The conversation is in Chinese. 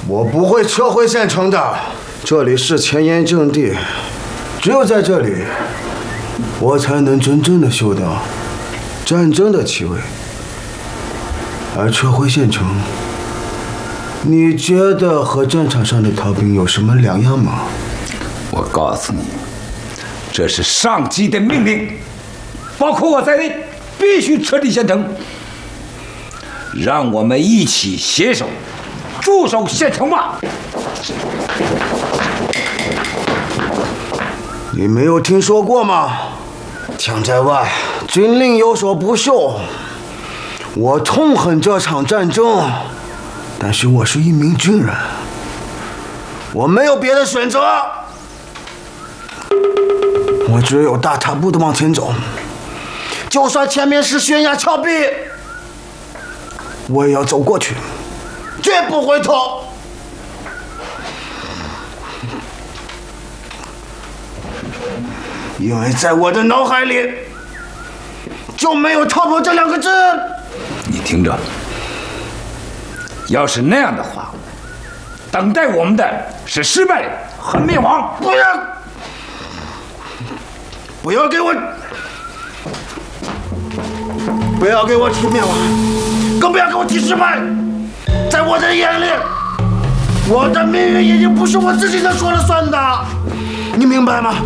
我不会撤回县城的，这里是前沿阵地，只有在这里，我才能真正的嗅到战争的气味。而撤回县城，你觉得和战场上的逃兵有什么两样吗？ 我告诉你，这是上级的命令，包括我在内，必须撤离县城。让我们一起携手驻守县城吧。 你没有听说过吗？墙在外，军令有所不受。我痛恨这场战争，但是我是一名军人，我没有别的选择，我只有大踏步的往前走，就算前面是悬崖峭壁，我也要走过去，绝不回头。因为在我的脑海里就没有逃跑这两个字。 你听着，要是那样的话，等待我们的是失败和灭亡。 不要给我提灭亡，更不要给我提失败。在我的眼里，我的命运已经不是我自己能说了算的，你明白吗？